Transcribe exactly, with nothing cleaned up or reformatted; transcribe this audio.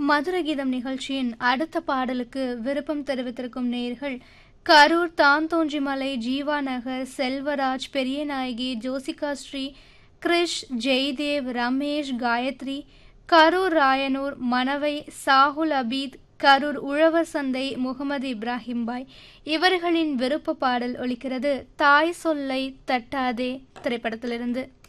மதுர கீதம் நிகழ்ச்சியின் அடுத்த பாடலுக்கு விருப்பம் தெரிவித்திருக்கும் நேயர்கள் கரூர் தான்தோன்றிமலை, ஜீவா நகர், செல்வராஜ், பெரியநாயகி, ஜோசிகா ஸ்ரீ, கிரிஷ், ஜெய்தேவ், ரமேஷ், காயத்ரி, கரூர் ராயனூர், மணவை, சாகுல் அபீத், கரூர் உழவர் சந்தை, முகமது இப்ராஹிம் பாய். இவர்களின் விருப்ப பாடல் ஒலிக்கிறது தாய் சொல்லை தட்டாதே திரைப்படத்திலிருந்து.